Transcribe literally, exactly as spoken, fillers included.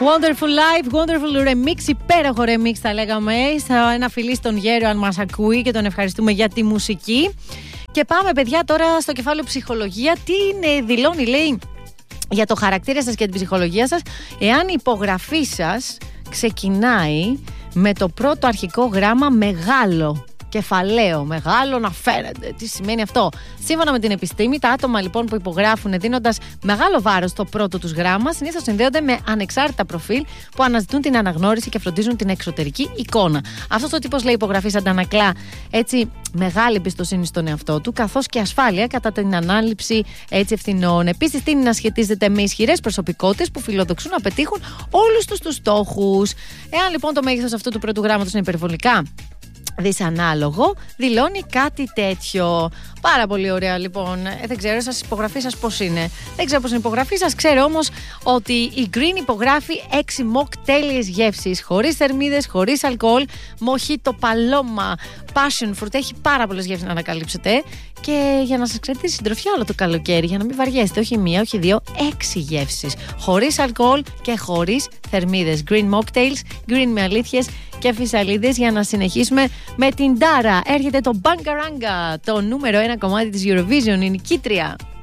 Wonderful Life, Wonderful Remix, υπέροχο remix θα λέγαμε. Ένα φιλί στον Γέρο αν μας ακούει και τον ευχαριστούμε για τη μουσική. Και πάμε παιδιά τώρα στο κεφάλαιο ψυχολογία. Τι είναι, δηλώνει λέει για το χαρακτήρα σας και την ψυχολογία σας, εάν η υπογραφή σας ξεκινάει με το πρώτο αρχικό γράμμα μεγάλο. Κεφαλαίο, μεγάλο να φαίνεται. Τι σημαίνει αυτό? Σύμφωνα με την επιστήμη, τα άτομα λοιπόν που υπογράφουν δίνοντας μεγάλο βάρος στο πρώτο τους γράμμα συνήθως συνδέονται με ανεξάρτητα προφίλ που αναζητούν την αναγνώριση και φροντίζουν την εξωτερική εικόνα. Αυτός ο τύπος λέει υπογραφής αντανακλά έτσι μεγάλη εμπιστοσύνη στον εαυτό του, καθώς και ασφάλεια κατά την ανάληψη έτσι ευθυνών. Επίσης, τείνει να σχετίζεται με ισχυρές προσωπικότητες που φιλοδοξούν να πετύχουν όλους τους τους στόχους. Εάν λοιπόν το μέγεθος αυτού του πρώτου γράμματος είναι υπερβολικά δυσανάλογο, δηλώνει κάτι τέτοιο. Πάρα πολύ ωραία λοιπόν. Ε, δεν ξέρω, σας υπογραφή σας πώς είναι. Δεν ξέρω πώς είναι η υπογραφή σας. Ξέρω όμως ότι η Green υπογράφει έξι μοκ τέλειες γεύσεις. Χωρίς θερμίδες, χωρίς αλκοόλ. Μοχίτο, παλώμα, passion fruit. Έχει πάρα πολλές γεύσεις να ανακαλύψετε. Και για να σας ξέρετε συντροφιά όλο το καλοκαίρι, για να μην βαριέστε, όχι μία, όχι δύο, έξι γεύσεις. Χωρίς αλκοόλ και χωρίς θερμίδες. Green mocktails, green με αλήθειες και φυσαλίδες. Για να συνεχίσουμε με την Dara. Έρχεται το Bangaranga, το νούμερο ένα κομμάτι της Eurovision, η νικήτρια.